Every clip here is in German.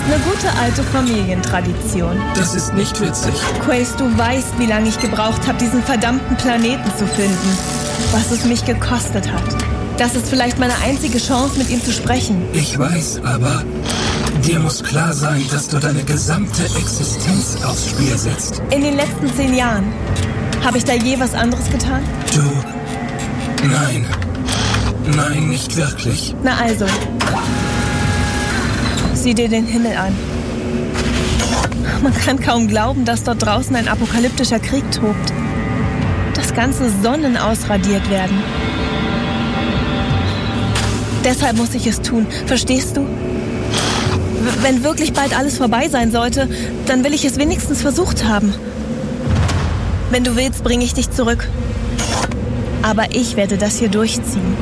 eine gute alte Familientradition. Das ist nicht witzig. Quace, du weißt, wie lange ich gebraucht habe, diesen verdammten Planeten zu finden. Was es mich gekostet hat. Das ist vielleicht meine einzige Chance, mit ihm zu sprechen. Ich weiß, aber dir muss klar sein, dass du deine gesamte Existenz aufs Spiel setzt. In den letzten 10 Jahren. Habe ich da je was anderes getan? Nein. Nein, nicht wirklich. Na also. Sieh dir den Himmel an. Man kann kaum glauben, dass dort draußen ein apokalyptischer Krieg tobt. Dass ganze Sonnen ausradiert werden. Deshalb muss ich es tun, verstehst du? Wenn wirklich bald alles vorbei sein sollte, dann will ich es wenigstens versucht haben. Wenn du willst, bringe ich dich zurück. Aber ich werde das hier durchziehen.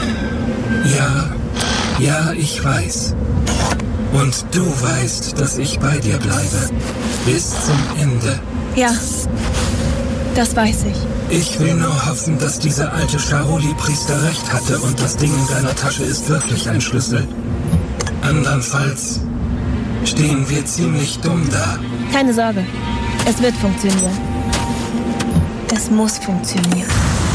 Ja, ich weiß. Und du weißt, dass ich bei dir bleibe. Bis zum Ende. Ja, das weiß ich. Ich will nur hoffen, dass dieser alte Charoli-Priester recht hatte und das Ding in deiner Tasche ist wirklich ein Schlüssel. Andernfalls stehen wir ziemlich dumm da. Keine Sorge, es wird funktionieren. Es muss funktionieren.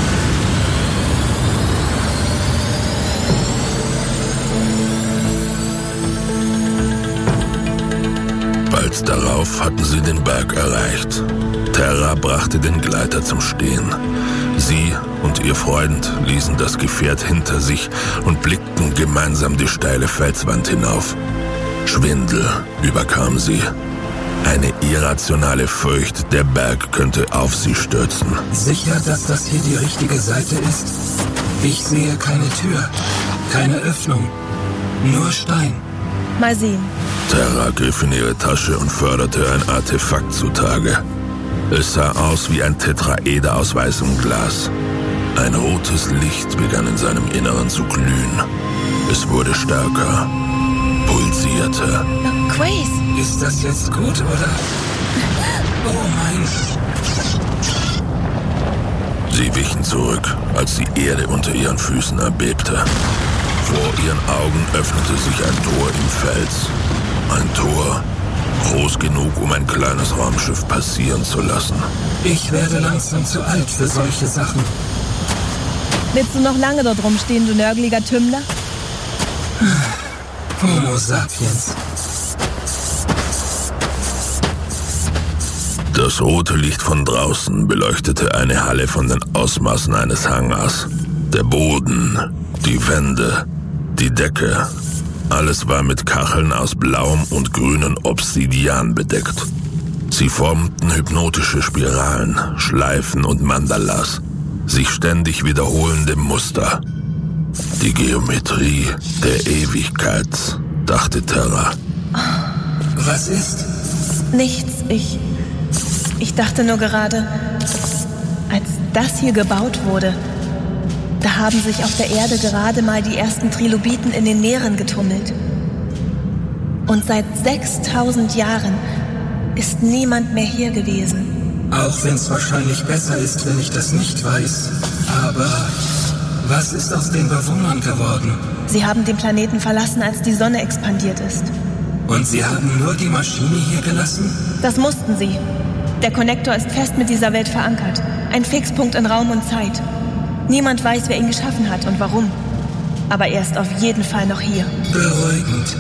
Bald darauf hatten sie den Berg erreicht. Terra brachte den Gleiter zum Stehen. Sie und ihr Freund ließen das Gefährt hinter sich und blickten gemeinsam die steile Felswand hinauf. Schwindel überkam sie. Eine irrationale Furcht, der Berg könnte auf sie stürzen. Sicher, dass das hier die richtige Seite ist? Ich sehe keine Tür, keine Öffnung, nur Stein. Mal sehen. Terra griff in ihre Tasche und förderte ein Artefakt zutage. Es sah aus wie ein Tetraeder aus weißem Glas. Ein rotes Licht begann in seinem Inneren zu glühen. Es wurde stärker, pulsierte. Quace! Ist das jetzt gut, oder? Oh mein... Sie wichen zurück, als die Erde unter ihren Füßen erbebte. Vor ihren Augen öffnete sich ein Tor im Fels. Ein Tor, groß genug, um ein kleines Raumschiff passieren zu lassen. Ich werde langsam zu alt für solche Sachen. Willst du noch lange dort rumstehen, du nörgeliger Tümmler? Homo sapiens. Das rote Licht von draußen beleuchtete eine Halle von den Ausmaßen eines Hangars. Der Boden, die Wände, die Decke, alles war mit Kacheln aus blauem und grünem Obsidian bedeckt. Sie formten hypnotische Spiralen, Schleifen und Mandalas, sich ständig wiederholende Muster. Die Geometrie der Ewigkeit, dachte Terra. Was ist? Nichts, ich dachte nur gerade, als das hier gebaut wurde, da haben sich auf der Erde gerade mal die ersten Trilobiten in den Meeren getummelt. Und seit 6000 Jahren ist niemand mehr hier gewesen. Auch wenn es wahrscheinlich besser ist, wenn ich das nicht weiß. Aber was ist aus den Bewohnern geworden? Sie haben den Planeten verlassen, als die Sonne expandiert ist. Und sie haben nur die Maschine hier gelassen? Das mussten sie. Der Konnektor ist fest mit dieser Welt verankert. Ein Fixpunkt in Raum und Zeit. Niemand weiß, wer ihn geschaffen hat und warum. Aber er ist auf jeden Fall noch hier. Beruhigend.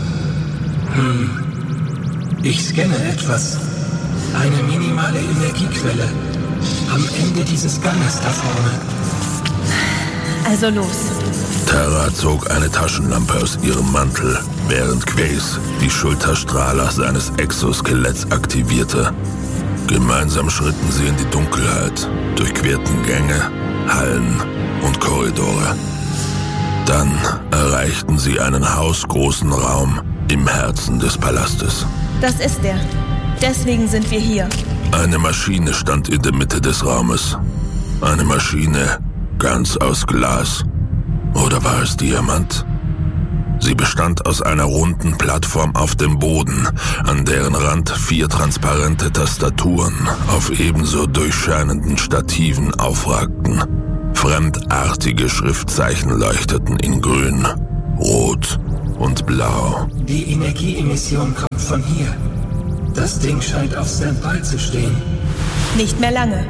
Ich scanne etwas. Eine minimale Energiequelle. Am Ende dieses Ganges da vorne. Also los. Terra zog eine Taschenlampe aus ihrem Mantel, während Quace die Schulterstrahler seines Exoskeletts aktivierte. Gemeinsam schritten sie in die Dunkelheit, durchquerten Gänge, Hallen und Korridore. Dann erreichten sie einen hausgroßen Raum im Herzen des Palastes. Das ist er. Deswegen sind wir hier. Eine Maschine stand in der Mitte des Raumes. Eine Maschine ganz aus Glas. Oder war es Diamant? Sie bestand aus einer runden Plattform auf dem Boden, an deren Rand 4 transparente Tastaturen auf ebenso durchscheinenden Stativen aufragten. Fremdartige Schriftzeichen leuchteten in Grün, Rot und blau. Die Energieemission kommt von hier. Das Ding scheint auf Standby zu stehen. Nicht mehr lange.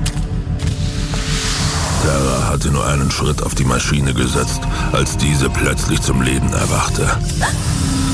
Terra hatte nur einen Schritt auf die Maschine gesetzt, als diese plötzlich zum Leben erwachte.